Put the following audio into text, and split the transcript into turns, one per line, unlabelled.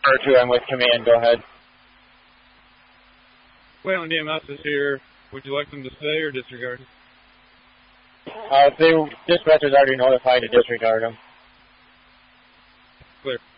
2, I'm with command. Go ahead.
Wayland EMS is here. Would you like them to stay or disregard?
Dispatcher's already notified to disregard them.
Clear.